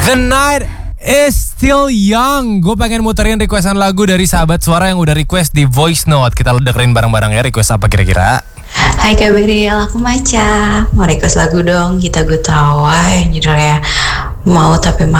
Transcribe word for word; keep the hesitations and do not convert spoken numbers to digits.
The night is still young. Gue pengen muterin requestan lagu dari sahabat suara yang udah request di voice note. Kita dengerin bareng-bareng ya. Request apa kira-kira? Hai Kak Beril, aku Maca. Mau request lagu dong, Gita Gutawa yang judulnya Mau Tapi Malu.